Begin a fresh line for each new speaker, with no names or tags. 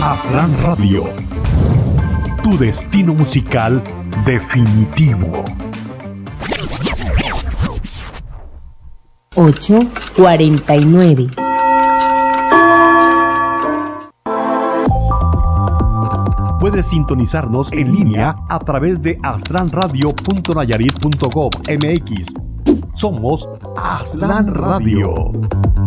Aztlán Radio, tu destino musical definitivo.
8:49.
Puedes sintonizarnos en línea a través de aztlanradio.nayarit.gov.mx. Somos Aztlán Radio.